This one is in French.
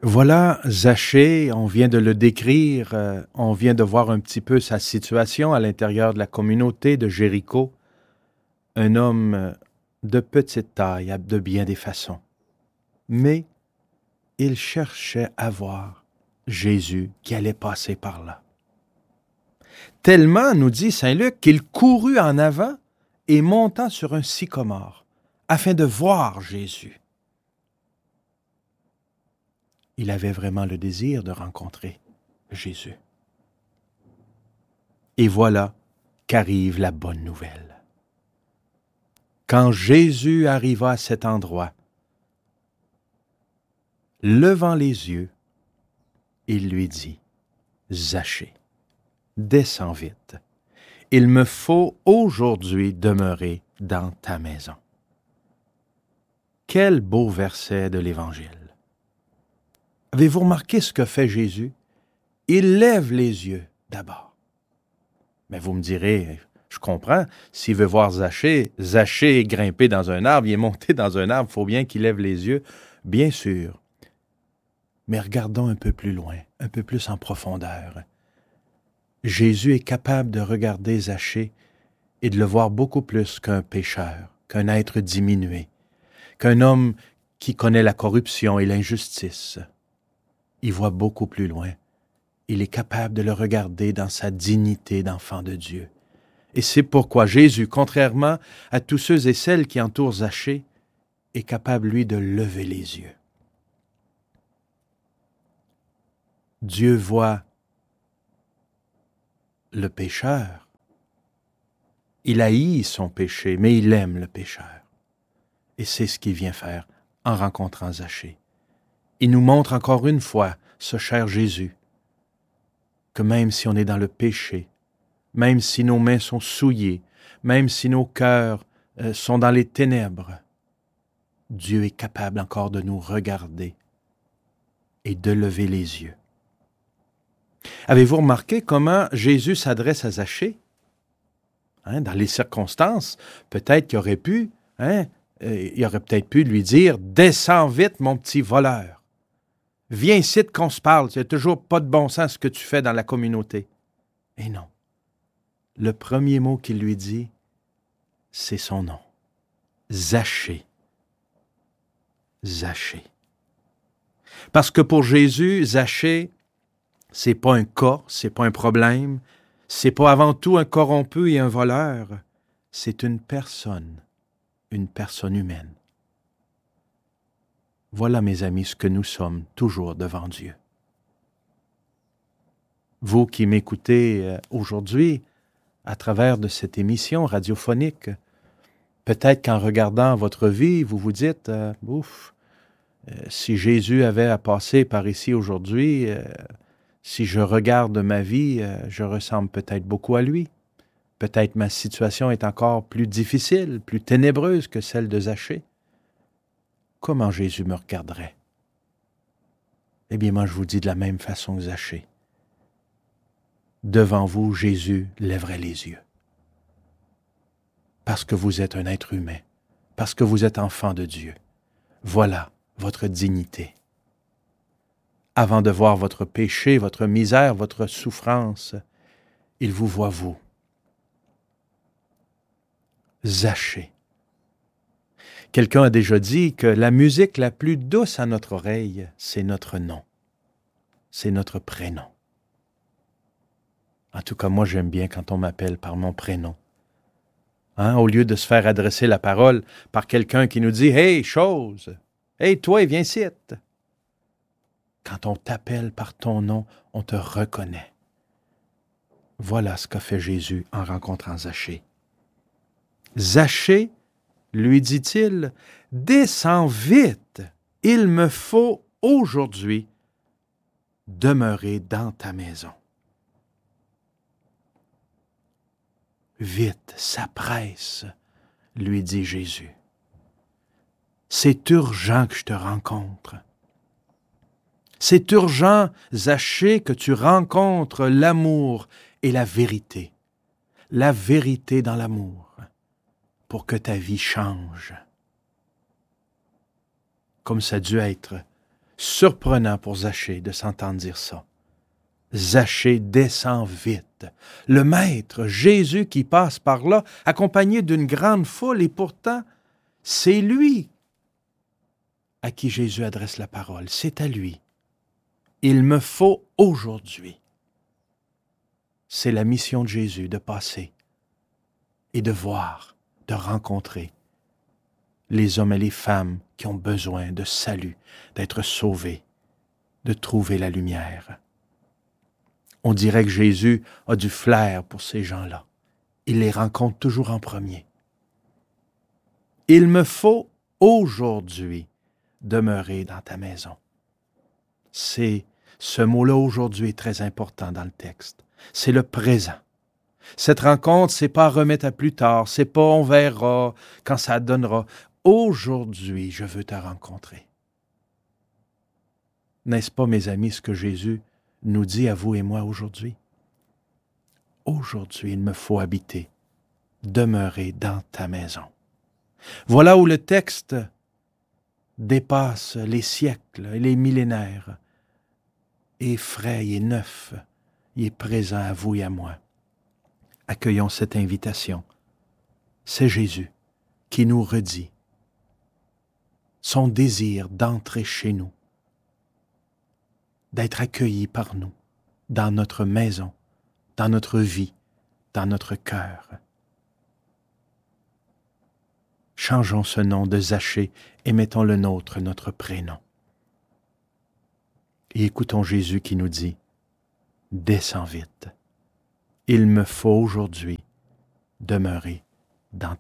Voilà, Zachée, on vient de le décrire, on vient de voir un petit peu sa situation à l'intérieur de la communauté de Jéricho. Un homme de petite taille, de bien des façons. Mais il cherchait à voir Jésus qui allait passer par là. Tellement, nous dit Saint Luc, qu'il courut en avant et monta sur un sycomore, afin de voir Jésus. Il avait vraiment le désir de rencontrer Jésus. Et voilà qu'arrive la bonne nouvelle. Quand Jésus arriva à cet endroit, levant les yeux, il lui dit, « Zachée, descends vite. Il me faut aujourd'hui demeurer dans ta maison. » Quel beau verset de l'Évangile! Avez-vous remarqué ce que fait Jésus? Il lève les yeux d'abord. Mais vous me direz, je comprends, s'il veut voir Zachée est grimpé dans un arbre, il est monté dans un arbre, il faut bien qu'il lève les yeux, bien sûr. Mais regardons un peu plus loin, un peu plus en profondeur. Jésus est capable de regarder Zachée et de le voir beaucoup plus qu'un pécheur, qu'un être diminué, qu'un homme qui connaît la corruption et l'injustice. Il voit beaucoup plus loin. Il est capable de le regarder dans sa dignité d'enfant de Dieu. Et c'est pourquoi Jésus, contrairement à tous ceux et celles qui entourent Zachée, est capable, lui, de lever les yeux. Dieu voit le pécheur. Il haït son péché, mais il aime le pécheur. Et c'est ce qu'il vient faire en rencontrant Zachée. Il nous montre encore une fois, ce cher Jésus, que même si on est dans le péché, même si nos mains sont souillées, même si nos cœurs sont dans les ténèbres, Dieu est capable encore de nous regarder et de lever les yeux. Avez-vous remarqué comment Jésus s'adresse à Zachée? Dans les circonstances, peut-être qu'il aurait pu, il aurait peut-être pu lui dire « Descends vite, mon petit voleur. Viens ici qu'on se parle. Il n'y a toujours pas de bon sens ce que tu fais dans la communauté. » Et non. Le premier mot qu'il lui dit, c'est son nom. Zachée. Zachée. Parce que pour Jésus, Zachée, c'est pas un cas, c'est pas un problème, c'est pas avant tout un corrompu et un voleur, c'est une personne humaine. Voilà, mes amis, ce que nous sommes toujours devant Dieu. Vous qui m'écoutez aujourd'hui à travers de cette émission radiophonique, peut-être qu'en regardant votre vie, vous vous dites si Jésus avait à passer par ici aujourd'hui, si je regarde ma vie, je ressemble peut-être beaucoup à lui. Peut-être ma situation est encore plus difficile, plus ténébreuse que celle de Zachée. Comment Jésus me regarderait? Eh bien, moi, je vous dis de la même façon que Zachée. Devant vous, Jésus lèverait les yeux. Parce que vous êtes un être humain, parce que vous êtes enfant de Dieu. Voilà votre dignité. Avant de voir votre péché, votre misère, votre souffrance, il vous voit vous. Zachée. Quelqu'un a déjà dit que la musique la plus douce à notre oreille, c'est notre nom. C'est notre prénom. En tout cas, moi, j'aime bien quand on m'appelle par mon prénom. Au lieu de se faire adresser la parole par quelqu'un qui nous dit « Hey, chose! Hey, toi, viens ici! » Quand on t'appelle par ton nom, on te reconnaît. Voilà ce qu'a fait Jésus en rencontrant Zachée. Zachée, lui dit-il, « Descends vite, il me faut aujourd'hui demeurer dans ta maison. » Vite, ça presse, lui dit Jésus. C'est urgent que je te rencontre. C'est urgent, Zachée, que tu rencontres l'amour et la vérité dans l'amour, pour que ta vie change. Comme ça a dû être surprenant pour Zachée de s'entendre dire ça. Zachée descend vite. Le Maître, Jésus qui passe par là, accompagné d'une grande foule, et pourtant, c'est lui à qui Jésus adresse la parole. C'est à lui. Il me faut aujourd'hui. C'est la mission de Jésus de passer et de voir, de rencontrer les hommes et les femmes qui ont besoin de salut, d'être sauvés, de trouver la lumière. On dirait que Jésus a du flair pour ces gens-là. Il les rencontre toujours en premier. Il me faut aujourd'hui demeurer dans ta maison. Ce mot-là aujourd'hui est très important dans le texte. C'est le présent. Cette rencontre, c'est pas à remettre à plus tard, c'est pas on verra quand ça donnera. Aujourd'hui, je veux te rencontrer. N'est-ce pas, mes amis, ce que Jésus nous dit à vous et moi aujourd'hui? Aujourd'hui, il me faut habiter, demeurer dans ta maison. Voilà où le texte dépasse les siècles et les millénaires, est frais, il est neuf, il est présent à vous et à moi. Accueillons cette invitation. C'est Jésus qui nous redit son désir d'entrer chez nous, d'être accueilli par nous, dans notre maison, dans notre vie, dans notre cœur. Changeons ce nom de Zachée et mettons le nôtre, notre prénom. Et écoutons Jésus qui nous dit, « Descends vite, il me faut aujourd'hui demeurer dans ta maison. »